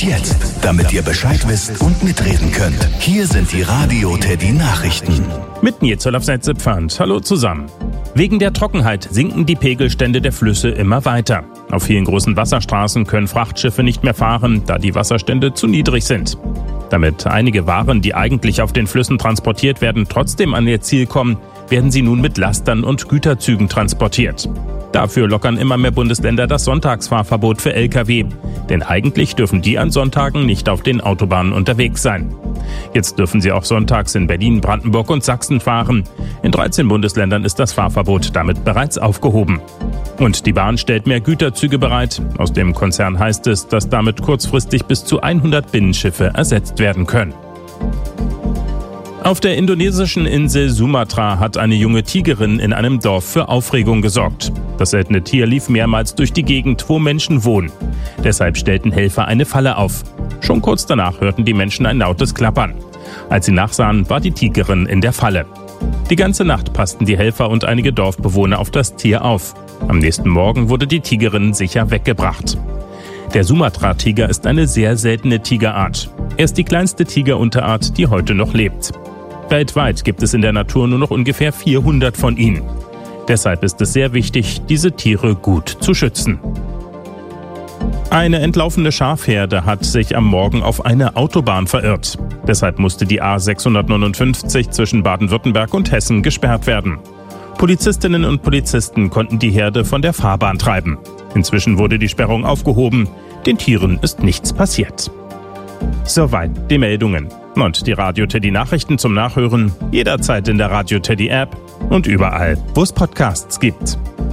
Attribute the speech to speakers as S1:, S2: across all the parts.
S1: jetzt, damit ihr Bescheid wisst und mitreden könnt. Hier sind die Radio Teddy Nachrichten.
S2: Mit Nils Pfand. Hallo zusammen. Wegen der Trockenheit sinken die Pegelstände der Flüsse immer weiter. Auf vielen großen Wasserstraßen können Frachtschiffe nicht mehr fahren, da die Wasserstände zu niedrig sind. Damit einige Waren, die eigentlich auf den Flüssen transportiert werden, trotzdem an ihr Ziel kommen, werden sie nun mit Lastern und Güterzügen transportiert. Dafür lockern immer mehr Bundesländer das Sonntagsfahrverbot für Lkw. Denn eigentlich dürfen die an Sonntagen nicht auf den Autobahnen unterwegs sein. Jetzt dürfen sie auch sonntags in Berlin, Brandenburg und Sachsen fahren. In 13 Bundesländern ist das Fahrverbot damit bereits aufgehoben. Und die Bahn stellt mehr Güterzüge bereit. Aus dem Konzern heißt es, dass damit kurzfristig bis zu 100 Binnenschiffe ersetzt werden können. Auf der indonesischen Insel Sumatra hat eine junge Tigerin in einem Dorf für Aufregung gesorgt. Das seltene Tier lief mehrmals durch die Gegend, wo Menschen wohnen. Deshalb stellten Helfer eine Falle auf. Schon kurz danach hörten die Menschen ein lautes Klappern. Als sie nachsahen, war die Tigerin in der Falle. Die ganze Nacht passten die Helfer und einige Dorfbewohner auf das Tier auf. Am nächsten Morgen wurde die Tigerin sicher weggebracht. Der Sumatra-Tiger ist eine sehr seltene Tigerart. Er ist die kleinste Tigerunterart, die heute noch lebt. Weltweit gibt es in der Natur nur noch ungefähr 400 von ihnen. Deshalb ist es sehr wichtig, diese Tiere gut zu schützen. Eine entlaufene Schafherde hat sich am Morgen auf eine Autobahn verirrt. Deshalb musste die A659 zwischen Baden-Württemberg und Hessen gesperrt werden. Polizistinnen und Polizisten konnten die Herde von der Fahrbahn treiben. Inzwischen wurde die Sperrung aufgehoben. Den Tieren ist nichts passiert. Soweit die Meldungen. Und die Radio Teddy Nachrichten zum Nachhören jederzeit in der Radio Teddy App und überall, wo es Podcasts gibt.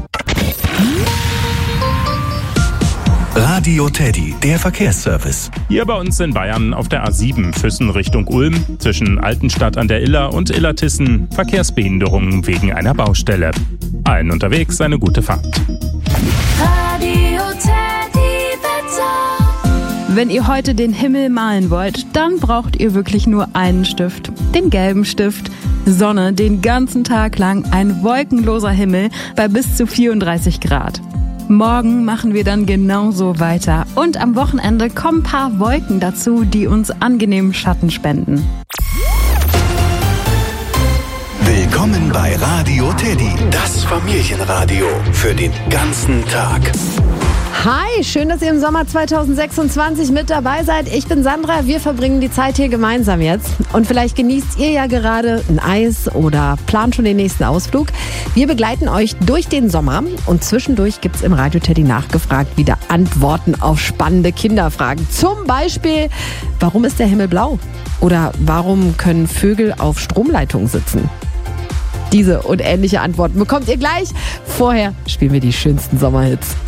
S1: Radio Teddy, der Verkehrsservice.
S2: Hier bei uns in Bayern auf der A7 Füssen Richtung Ulm zwischen Altenstadt an der Iller und Illertissen Verkehrsbehinderungen wegen einer Baustelle. Allen unterwegs eine gute Fahrt.
S3: Radio Teddy Wetter.
S4: Wenn ihr heute den Himmel malen wollt, dann braucht ihr wirklich nur einen Stift. Den gelben Stift. Sonne den ganzen Tag lang, ein wolkenloser Himmel bei bis zu 34 Grad. Morgen machen wir dann genauso weiter. Und am Wochenende kommen ein paar Wolken dazu, die uns angenehmen Schatten spenden.
S1: Willkommen bei Radio Teddy, das Familienradio für den ganzen Tag.
S5: Hi, schön, dass ihr im Sommer 2026 mit dabei seid. Ich bin Sandra, wir verbringen die Zeit hier gemeinsam jetzt. Und vielleicht genießt ihr ja gerade ein Eis oder plant schon den nächsten Ausflug. Wir begleiten euch durch den Sommer und zwischendurch gibt's im Radio Teddy nachgefragt wieder Antworten auf spannende Kinderfragen. Zum Beispiel, warum ist der Himmel blau? Oder warum können Vögel auf Stromleitungen sitzen? Diese und ähnliche Antworten bekommt ihr gleich. Vorher spielen wir die schönsten Sommerhits.